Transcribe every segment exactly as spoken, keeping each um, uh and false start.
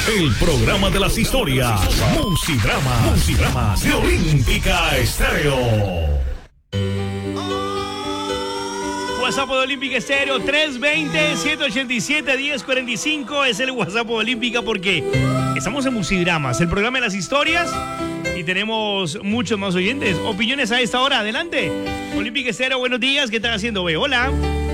El programa de las historias. Musidrama. Musidrama de Olímpica Estéreo. WhatsApp de Olímpica Estéreo tres dos cero, siete ocho siete, uno cero cuatro cinco es el WhatsApp de Olímpica porque estamos en Musidramas, el programa de las historias, y tenemos muchos más oyentes. Opiniones a esta hora, adelante. Olímpica Estéreo, buenos días, ¿qué están haciendo, güey? Hola.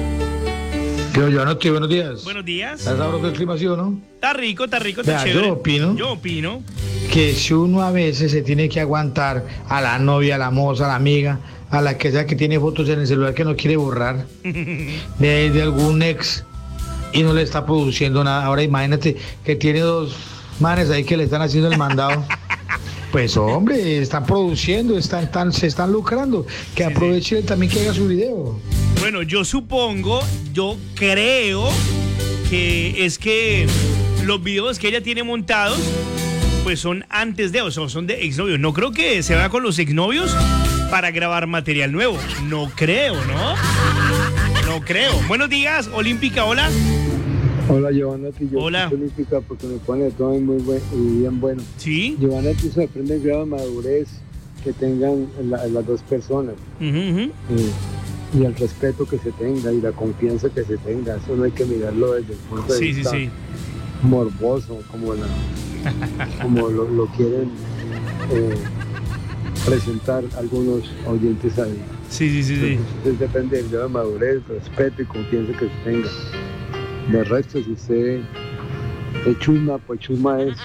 Yo, yo anoche, buenos días. Buenos días. ¿Estás sabroso el clima, sí o no? Está rico, está rico, está Vea, chévere. yo opino. Yo opino. Que si uno a veces se tiene que aguantar a la novia, a la moza, a la amiga, a la que sea que tiene fotos en el celular que no quiere borrar de, de algún ex y no le está produciendo nada. Ahora imagínate que tiene dos manes ahí que le están haciendo el mandado. Pues hombre, están produciendo, están, están, se están lucrando. Que Sí, aproveche sí. también que haga su video. Bueno, yo supongo, yo creo que es que los videos que ella tiene montados pues son antes de, o sea, son de exnovios. No creo que se vaya con los exnovios para grabar material nuevo. No creo, ¿no? No creo. Buenos días, Olímpica, hola. Hola, Giovanetti. Yo Hola. soy Olímpica porque me pone todo muy buen, y bien bueno. Sí. Giovanetti se aprende el grado de madurez que tengan la- las dos personas Ujú, ujú. y, y el respeto que se tenga y la confianza que se tenga. Eso no hay que mirarlo desde el punto de Sí, sí, vista sí. morboso, como, la, como lo, lo quieren eh, presentar algunos oyentes ahí. Sí, sí, sí, sí. Entonces depende del grado de madurez, respeto y confianza que se tenga. De resto, si usted es chusma, pues chusma es.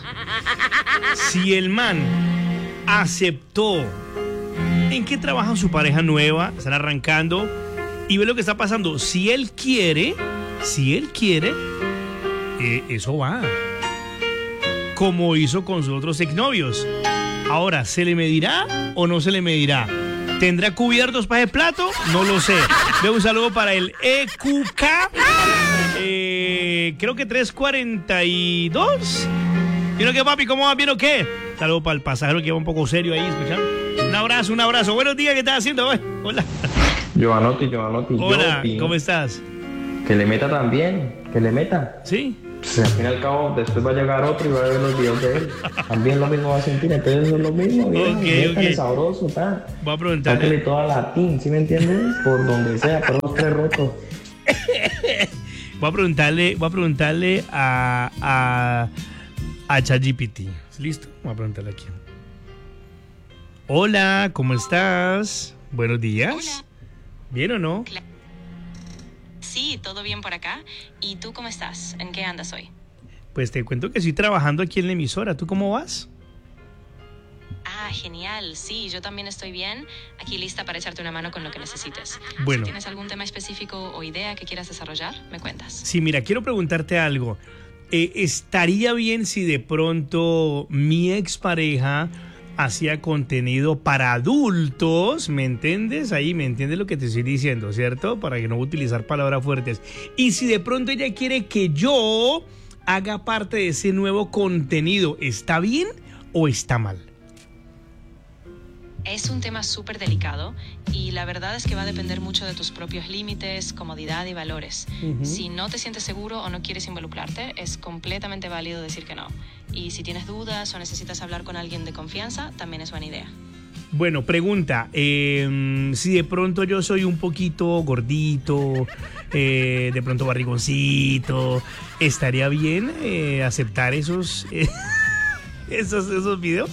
Si el man aceptó en qué trabaja su pareja nueva, están arrancando y ve lo que está pasando, si él quiere, si él quiere, eh, eso va. Como hizo con sus otros exnovios. Ahora, ¿se le medirá o no se le medirá? ¿Tendrá cubiertos para el plato? No lo sé. Veo un saludo para el E Q K. Eh, creo que tres cuarenta y dos. ¿Vieron qué, papi? ¿Cómo va? ¿Bien o qué? Saludo para el pasajero que va un poco serio ahí, ¿escucharon? Un abrazo, un abrazo. Buenos días, ¿qué estás haciendo? Hola. Giovanotti, Giovanotti, Hola, yo opino ¿cómo estás? que le meta también, que le meta. ¿Sí? Pues, al fin y al cabo, después va a llegar otro y va a ver los videos de él. También lo mismo va a sentir, entonces es lo mismo. Ok, métale ok. sabroso, ta. Voy a Sáquele preguntarle. toda latín, ¿sí me entiendes? Por donde sea, por los tres rotos. Voy a preguntarle, voy a preguntarle a, a, a ChatGPT. ¿Listo? Voy a preguntarle aquí. Hola, ¿cómo estás? Buenos días. Hola. ¿Bien o no? Sí, todo bien por acá. ¿Y tú cómo estás? ¿En qué andas hoy? Pues te cuento que estoy trabajando aquí en la emisora. ¿Tú cómo vas? Ah, genial. Sí, yo también estoy bien. Aquí lista para echarte una mano con lo que necesites. Bueno. Si tienes algún tema específico o idea que quieras desarrollar, me cuentas. Sí, mira, quiero preguntarte algo. Eh, ¿Estaría bien si de pronto mi expareja hacía contenido para adultos? ¿Me entiendes? Ahí me entiendes lo que te estoy diciendo, ¿cierto? Para que no utilizar palabras fuertes. Y si de pronto ella quiere que yo haga parte de ese nuevo contenido, ¿está bien o está mal? Es un tema súper delicado y la verdad es que va a depender mucho de tus propios límites, comodidad y valores. Ujú. Si no te sientes seguro o no quieres involucrarte, es completamente válido decir que no. Y si tienes dudas o necesitas hablar con alguien de confianza, también es buena idea. Bueno, pregunta, eh, si de pronto yo soy un poquito gordito, eh, de pronto barrigoncito, ¿estaría bien eh, aceptar esos, eh, esos, esos videos?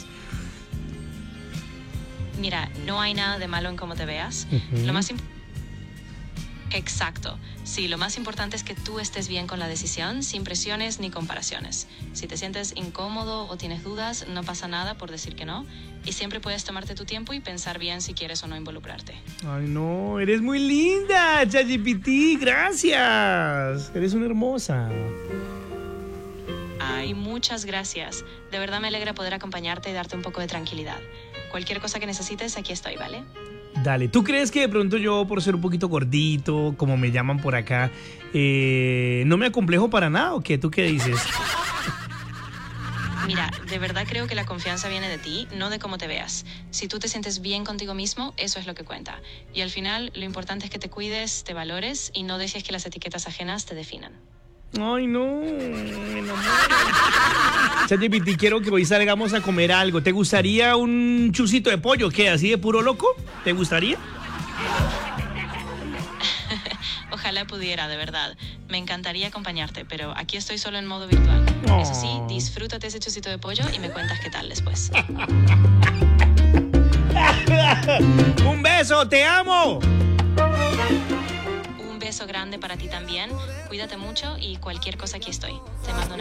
Mira, no hay nada de malo en cómo te veas. Ujú. Lo más imp- Exacto. Sí, lo más importante es que tú estés bien con la decisión, sin presiones ni comparaciones. Si te sientes incómodo o tienes dudas, no pasa nada por decir que no. Y siempre puedes tomarte tu tiempo y pensar bien si quieres o no involucrarte. Ay, no, eres muy linda, ChatGPT, gracias. Eres una hermosa. Ay, muchas gracias. De verdad me alegra poder acompañarte y darte un poco de tranquilidad. Cualquier cosa que necesites, aquí estoy, ¿vale? Dale, ¿tú crees que de pronto yo, por ser un poquito gordito, como me llaman por acá, eh, no me acomplejo para nada o qué? ¿Tú qué dices? Mira, de verdad creo que la confianza viene de ti, no de cómo te veas. Si tú te sientes bien contigo mismo, eso es lo que cuenta. Y al final, lo importante es que te cuides, te valores y no dejes que las etiquetas ajenas te definan. Ay, no, me enamoro. ChatGPT, quiero que hoy salgamos a comer algo. ¿Te gustaría un chucito de pollo? ¿Qué? ¿Así de puro loco? ¿Te gustaría? Ojalá pudiera, de verdad. Me encantaría acompañarte, pero aquí estoy solo en modo virtual. Oh. Eso sí, disfrútate ese chucito de pollo y me cuentas qué tal después. ¡Un beso! ¡Te amo! Un beso grande para ti también. Cuídate mucho y cualquier cosa aquí estoy. Te mando una